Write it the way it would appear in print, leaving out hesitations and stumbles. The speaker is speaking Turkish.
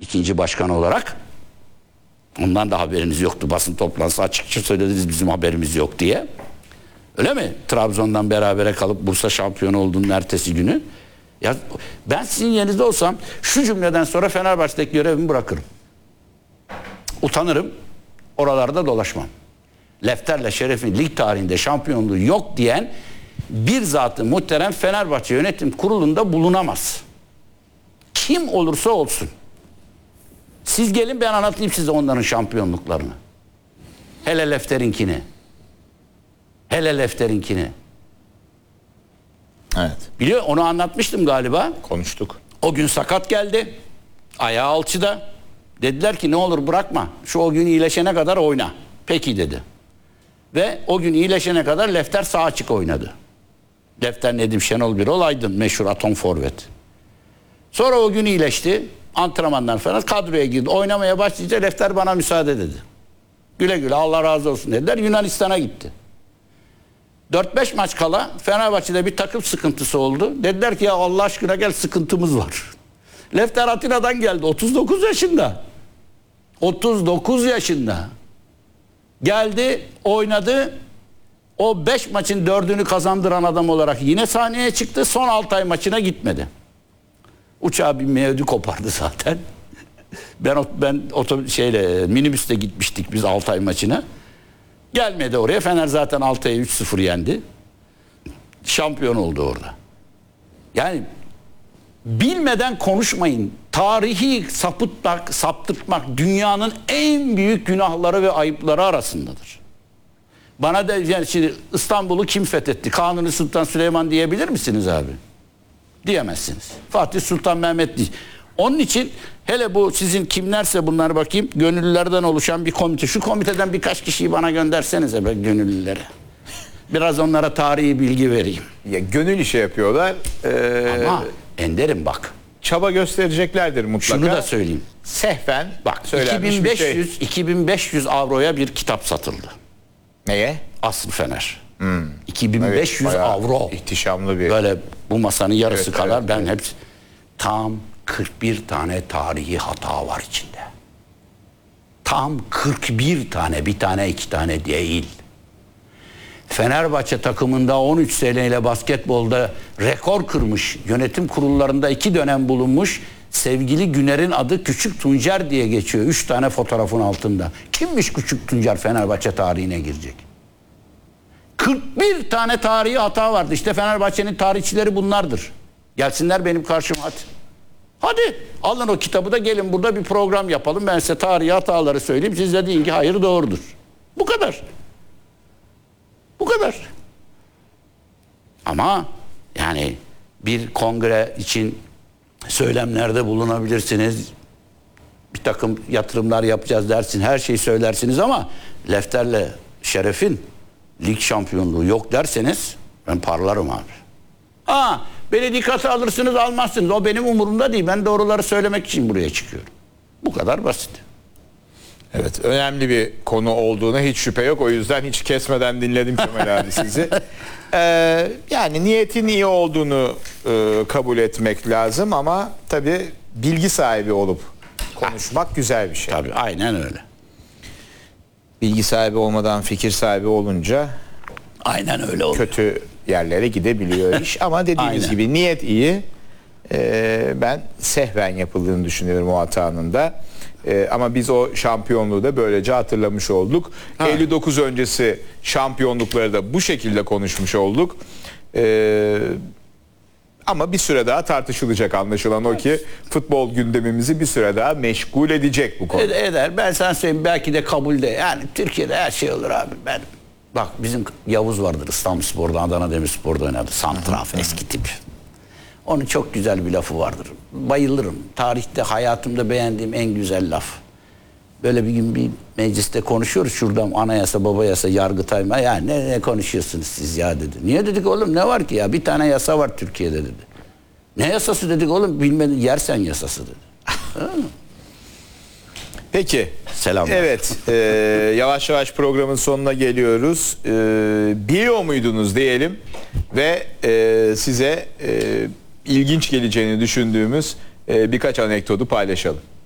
ikinci başkan olarak. Ondan da haberiniz yoktu. Basın toplantısı açıkça söylediniz bizim haberimiz yok diye. Öyle mi? Trabzon'dan berabere kalıp Bursa şampiyonu olduğunun ertesi günü. Ya ben sizin yerinizde olsam şu cümleden sonra Fenerbahçe'deki görevimi bırakırım. Utanırım. Oralarda dolaşmam. Lefter'le Şeref'in lig tarihinde şampiyonluğu yok diyen bir zatı muhterem Fenerbahçe Yönetim Kurulu'nda bulunamaz. Kim olursa olsun. Siz gelin ben anlatayım size onların şampiyonluklarını. Hele Lefter'inkini. Hele Lefter'inkini. Evet. Biliyor, onu anlatmıştım galiba. Konuştuk. O gün sakat geldi. Ayağı alçıda. Dediler ki ne olur bırakma. Şu o gün iyileşene kadar oyna. Peki dedi. Ve o gün iyileşene kadar Lefter sağ açık oynadı. Lefter Nedim Şenol Birol Aydın meşhur atom forvet. Sonra o gün iyileşti. Antrenmandan falan kadroya girdi. Oynamaya başlayınca Lefter bana müsaade dedi. Güle güle Allah razı olsun dediler. Yunanistan'a gitti. 4-5 maç kala Fenerbahçe'de bir takım sıkıntısı oldu. Dediler ki ya Allah aşkına gel sıkıntımız var. Lefter Atina'dan geldi. 39 yaşında. 39 yaşında. Geldi, oynadı. O 5 maçın 4'ünü kazandıran adam olarak yine sahneye çıktı. Son Altay maçına gitmedi. Uçağa binmeye ödü kopardı zaten. ben minibüste gitmiştik biz Altay maçına. Gelmedi oraya. Fener zaten Altay'ı 3-0 yendi. Şampiyon oldu orada. Yani bilmeden konuşmayın. Tarihi saptırtmak dünyanın en büyük günahları ve ayıpları arasındadır. Bana da yani şimdi İstanbul'u kim fethetti? Kanuni Sultan Süleyman diyebilir misiniz abi? Diyemezsiniz. Fatih Sultan Mehmet değil. Onun için hele bu sizin kimlerse bunlar bakayım gönüllülerden oluşan bir komite. Şu komiteden birkaç kişiyi bana göndersenize be gönüllülere. Biraz onlara tarihi bilgi vereyim. Ya gönül işi yapıyorlar. Ama Ender'im bak. Çaba göstereceklerdir mutlaka. Şunu da söyleyeyim. Sehven Bak 2500 avroya bir kitap satıldı. Neye? Asıl Fener. 2500 Evet, avro. İhtişamlı bir. Böyle bu masanın yarısı Evet, kadar evet, ben hep tam 41 tane tarihi hata var içinde. Tam 41 tane, bir tane iki tane değil. Fenerbahçe takımında 13 seneyle basketbolda rekor kırmış, yönetim kurullarında 2 dönem bulunmuş sevgili Güner'in adı Küçük Tuncer diye geçiyor. 3 tane fotoğrafın altında. Kimmiş Küçük Tuncer Fenerbahçe tarihine girecek? 41 tane tarihi hata vardı. İşte Fenerbahçe'nin tarihçileri bunlardır. Gelsinler benim karşıma hadi. Hadi alın o kitabı da gelin burada bir program yapalım. Ben size tarihi hataları söyleyeyim. Siz de deyin ki hayır doğrudur. Bu kadar. Bu kadar. Ama yani bir kongre için söylemlerde bulunabilirsiniz. Bir takım yatırımlar yapacağız dersin. Her şeyi söylersiniz ama Lefter'le Şeref'in lig şampiyonluğu yok derseniz ben parlarım abi. Beni dikkate alırsınız almazsınız. O benim umurumda değil. Ben doğruları söylemek için buraya çıkıyorum. Bu kadar basit. Evet, önemli bir konu olduğuna hiç şüphe yok. O yüzden hiç kesmeden dinledim Kemal abi sizi. Yani niyetin iyi olduğunu kabul etmek lazım ama tabii bilgi sahibi olup konuşmak güzel bir şey. Tabii aynen öyle. Bilgi sahibi olmadan fikir sahibi olunca Aynen öyle oluyor. kötü yerlere gidebiliyor iş. Ama dediğiniz Aynen. gibi niyet iyi. Ben sehven yapıldığını düşünüyorum o hatanın da. Ama biz o şampiyonluğu da böylece hatırlamış olduk. 59 öncesi şampiyonlukları da bu şekilde konuşmuş olduk. Ama bir süre daha tartışılacak anlaşılan o ki futbol gündemimizi bir süre daha meşgul edecek bu konu. Eder. Ben sana söyleyeyim belki de kabulde. Yani Türkiye'de her şey olur abi. Bak bizim Yavuz vardır İstanbulspor'da, Adana Demirspor'da oynadı. Santraf eski tip. Onun çok güzel bir lafı vardır. Bayılırım. Tarihte hayatımda beğendiğim en güzel laf. Böyle bir gün bir mecliste konuşuyoruz. Şuradan anayasa, babayasa, yargıtay. Ya ne konuşuyorsunuz siz ya dedi. Niye dedik oğlum ne var ki ya? Bir tane yasa var Türkiye'de dedi. Ne yasası dedik oğlum? Bilmedin yersen yasası dedi. Peki. Selamlar. Evet. Yavaş yavaş programın sonuna geliyoruz. Biliyor muydunuz diyelim ve size ilginç geleceğini düşündüğümüz birkaç anekdotu paylaşalım.